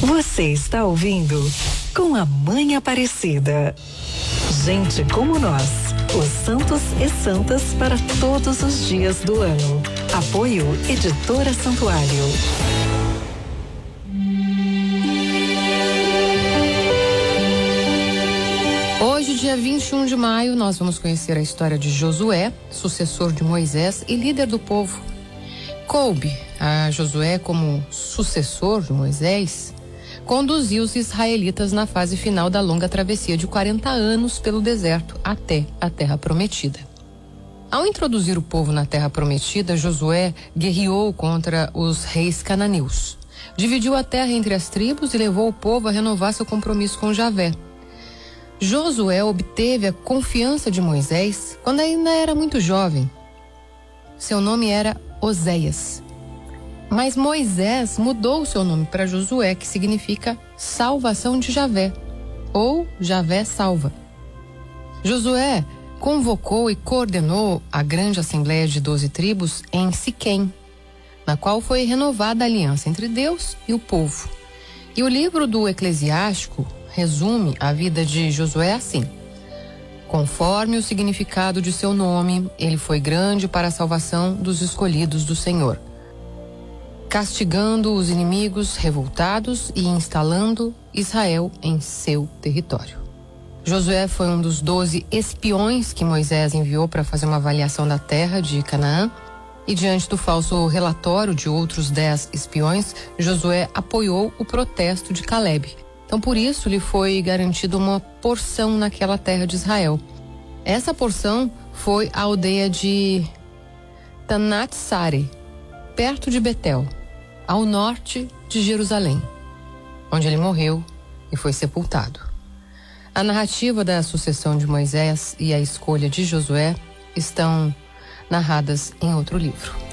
Você está ouvindo Com a Mãe Aparecida. Gente como nós, os santos e santas para todos os dias do ano. Apoio Editora Santuário. Hoje, dia 21 de maio, nós vamos conhecer a história de Josué, sucessor de Moisés e líder do povo. Coube a Josué, como sucessor de Moisés, conduziu os israelitas na fase final da longa travessia de 40 anos pelo deserto até a Terra Prometida. Ao introduzir o povo na Terra Prometida, Josué guerreou contra os reis cananeus. Dividiu a terra entre as tribos e levou o povo a renovar seu compromisso com Javé. Josué obteve a confiança de Moisés quando ainda era muito jovem. Seu nome era Oséias. Mas Moisés mudou seu nome para Josué, que significa salvação de Javé, ou Javé salva. Josué convocou e coordenou a grande assembleia de 12 tribos em Siquém, na qual foi renovada a aliança entre Deus e o povo. E o livro do Eclesiástico resume a vida de Josué assim: conforme o significado de seu nome, ele foi grande para a salvação dos escolhidos do Senhor, castigando os inimigos revoltados e instalando Israel em seu território. Josué foi um dos 12 espiões que Moisés enviou para fazer uma avaliação da terra de Canaã, e diante do falso relatório de outros 10 espiões, Josué apoiou o protesto de Caleb. Então, por isso, lhe foi garantida uma porção naquela terra de Israel. Essa porção foi a aldeia de Tanat-Sare, perto de Betel, ao norte de Jerusalém, onde ele morreu e foi sepultado. A narrativa da sucessão de Moisés e a escolha de Josué estão narradas em outro livro.